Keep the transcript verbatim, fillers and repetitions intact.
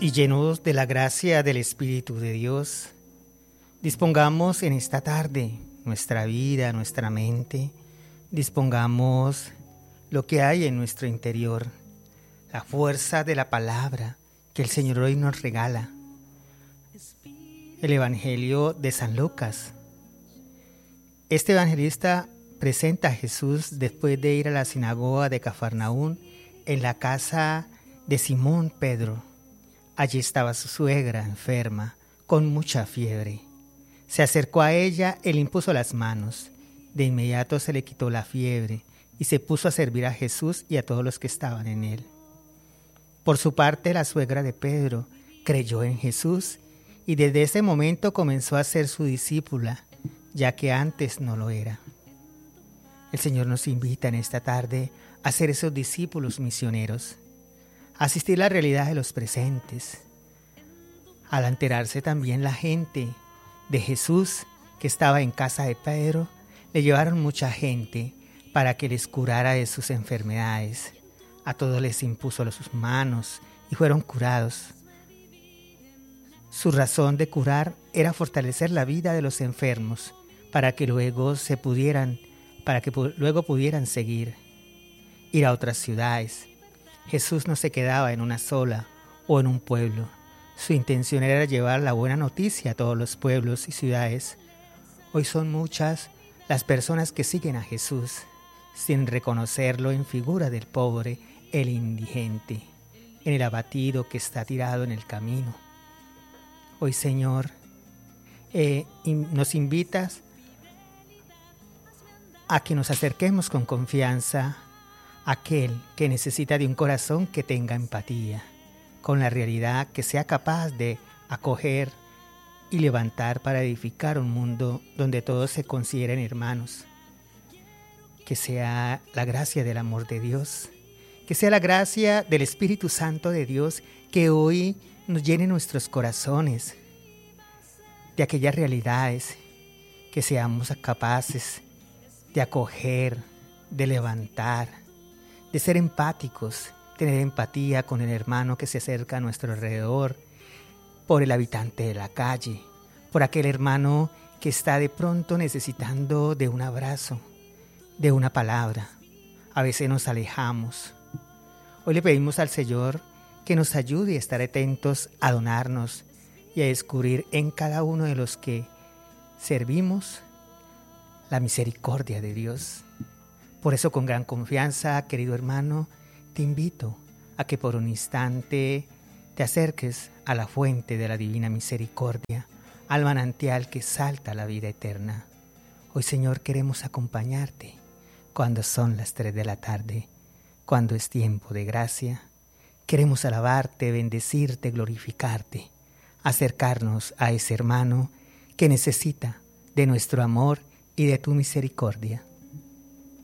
y llenos de la gracia del Espíritu de Dios, dispongamos en esta tarde nuestra vida, nuestra mente, dispongamos lo que hay en nuestro interior, la fuerza de la palabra que el Señor hoy nos regala. El Evangelio de San Lucas. Este evangelista presenta a Jesús después de ir a la sinagoga de Cafarnaún en la casa de Simón Pedro. Allí estaba su suegra enferma, con mucha fiebre. Se acercó a ella y le impuso las manos. De inmediato se le quitó la fiebre y se puso a servir a Jesús y a todos los que estaban en él. Por su parte, la suegra de Pedro creyó en Jesús y desde ese momento comenzó a ser su discípula, ya que antes no lo era. El Señor nos invita en esta tarde a ser esos discípulos misioneros, a asistir a la realidad de los presentes. Al enterarse también la gente de Jesús que estaba en casa de Pedro, le llevaron mucha gente para que les curara de sus enfermedades. A todos les impuso sus manos y fueron curados. Su razón de curar era fortalecer la vida de los enfermos para que luego se pudieran, para que pu- luego pudieran seguir, ir a otras ciudades. Jesús no se quedaba en una sola o en un pueblo. Su intención era llevar la buena noticia a todos los pueblos y ciudades. Hoy son muchas las personas que siguen a Jesús sin reconocerlo en figura del pobre, el indigente, en el abatido que está tirado en el camino. Hoy, Señor, eh, nos invitas a que nos acerquemos con confianza a aquel que necesita de un corazón que tenga empatía con la realidad, que sea capaz de acoger y levantar para edificar un mundo donde todos se consideren hermanos. Que sea la gracia del amor de Dios, que sea la gracia del Espíritu Santo de Dios que hoy nos llene nuestros corazones de aquellas realidades, que seamos capaces de acoger, de levantar, de ser empáticos, tener empatía con el hermano que se acerca a nuestro alrededor, por el habitante de la calle, por aquel hermano que está de pronto necesitando de un abrazo, de una palabra. A veces nos alejamos. Hoy le pedimos al Señor que nos ayude a estar atentos a donarnos y a descubrir en cada uno de los que servimos la misericordia de Dios. Por eso, con gran confianza, querido hermano, te invito a que por un instante te acerques a la fuente de la divina misericordia, al manantial que salta a la vida eterna. Hoy, Señor, queremos acompañarte cuando son las tres de la tarde, cuando es tiempo de gracia. Queremos alabarte, bendecirte, glorificarte, acercarnos a ese hermano que necesita de nuestro amor y de tu misericordia.